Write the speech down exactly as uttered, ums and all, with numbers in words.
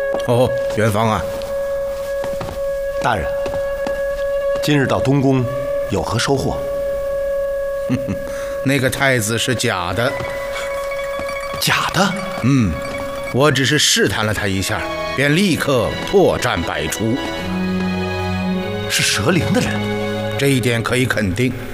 哦，元芳啊， 大人，今日到东宫有何收获？ 哼哼，那个太子是假的。 假的？ 嗯，我只是试探了他一下，便立刻破绽百出。 是蛇灵的人？ 这一点可以肯定。